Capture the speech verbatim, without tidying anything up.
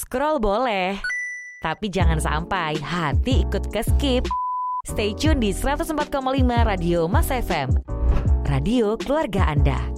Scroll boleh, tapi jangan sampai hati ikut ke skip. Stay tune di seratus empat koma lima Radio Mas F M, radio keluarga Anda.